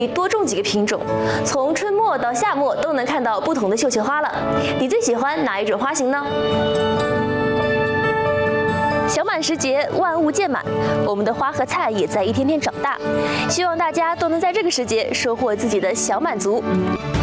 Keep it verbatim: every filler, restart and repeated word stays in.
多种几个品种，从春末到夏末都能看到不同的绣球花了。你最喜欢哪一种花型呢？小满时节，万物渐满，我们的花和菜也在一天天长大。希望大家都能在这个时节收获自己的小满足。